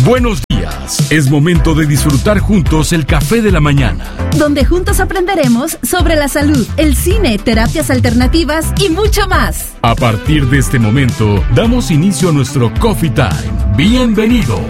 Buenos días. Es momento de disfrutar juntos el café de la mañana, donde juntos aprenderemos sobre la salud, el cine, terapias alternativas y mucho más. A partir de este momento, damos inicio a nuestro Coffee Time. Bienvenidos.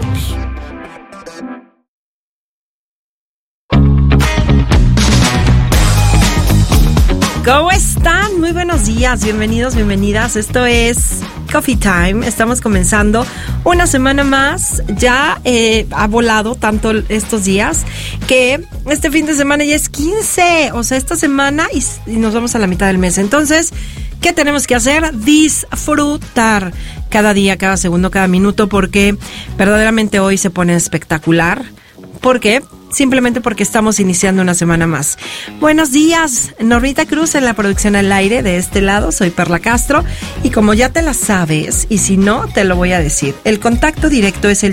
¿Cómo están? Muy buenos días, bienvenidos, bienvenidas. Esto es Coffee Time. Estamos comenzando una semana más. Ya ha volado tanto estos días que este fin de semana ya es 15. O sea, esta semana y nos vamos a la mitad del mes. Entonces, ¿qué tenemos que hacer? Disfrutar cada día, cada segundo, cada minuto, porque verdaderamente hoy se pone espectacular. ¿Por qué? Simplemente porque estamos iniciando una semana más. Buenos días, Normita Cruz en la producción al aire. De este lado soy Perla Castro y como ya te la sabes, y si no, te lo voy a decir, el contacto directo es el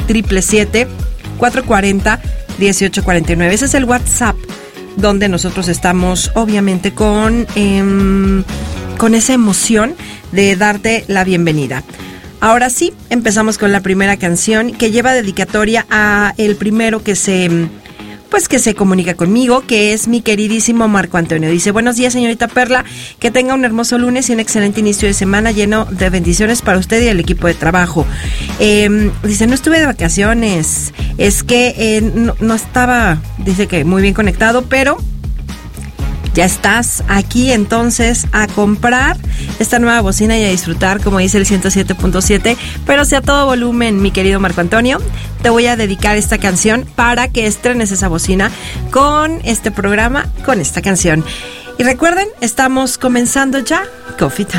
777-440-1849. Ese es el WhatsApp donde nosotros estamos obviamente con esa emoción de darte la bienvenida. Ahora sí, empezamos con la primera canción que lleva dedicatoria a el primero que se comunica conmigo, que es mi queridísimo Marco Antonio. Dice: buenos días, señorita Perla, que tenga un hermoso lunes y un excelente inicio de semana lleno de bendiciones para usted y el equipo de trabajo. Dice: no estuve de vacaciones, es que no estaba, dice que muy bien conectado, pero ya estás aquí, entonces a comprar esta nueva bocina y a disfrutar, como dice el 107.7, pero sea todo volumen, mi querido Marco Antonio. Te voy a dedicar esta canción para que estrenes esa bocina con este programa, con esta canción. Y recuerden, estamos comenzando ya Coffee Time.